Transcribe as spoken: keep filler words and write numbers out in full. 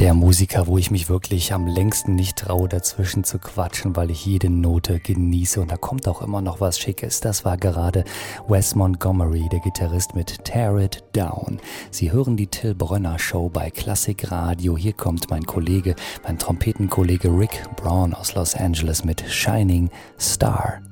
Der Musiker, wo ich mich wirklich am längsten nicht traue, dazwischen zu quatschen, weil ich jede Note genieße. Und da kommt auch immer noch was Schickes. Das war gerade Wes Montgomery, der Gitarrist mit Tear It Down. Sie hören die Till Brönner Show bei Klassik Radio. Hier kommt mein Kollege, mein Trompetenkollege Rick Braun aus Los Angeles mit Shining Star.